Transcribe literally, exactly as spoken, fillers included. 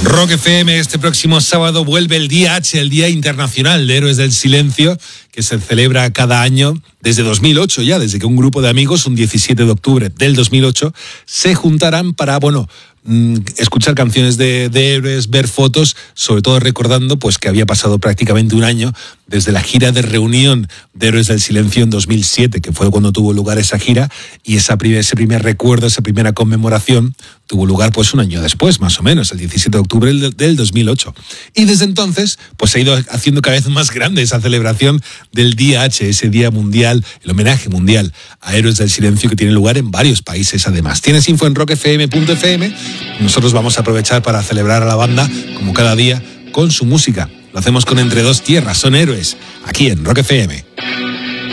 Rock F M, este próximo sábado vuelve el Día H, el Día Internacional de Héroes del Silencio, que se celebra cada año desde dos mil ocho ya, desde que un grupo de amigos, un diecisiete de octubre del dos mil ocho, se juntarán para, bueno, escuchar canciones de, de héroes, ver fotos, sobre todo recordando pues que había pasado prácticamente un año desde la gira de reunión de Héroes del Silencio en dos mil siete, que fue cuando tuvo lugar esa gira, y esa primer, ese primer recuerdo, esa primera conmemoración tuvo lugar pues un año después, más o menos, el diecisiete de octubre del, del dos mil ocho. Y desde entonces pues se ha ido haciendo cada vez más grande esa celebración del Día H, ese Día Mundial, el homenaje mundial a Héroes del Silencio, que tiene lugar en varios países además. Tienes info en rock f m punto f m. Nosotros vamos a aprovechar para celebrar a la banda, como cada día, con su música. Lo hacemos con Entre Dos Tierras, son héroes, aquí en Rock F M.